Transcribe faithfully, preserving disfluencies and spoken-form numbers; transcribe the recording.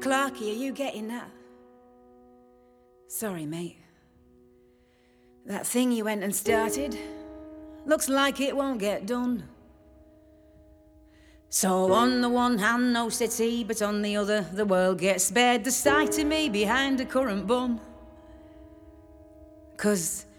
Clarky, are you getting that? Sorry, mate. That thing you went and started looks like it won't get done. So on the one hand, no city, but on the other, the world gets spared the sight of me behind a currant bun. 'Cause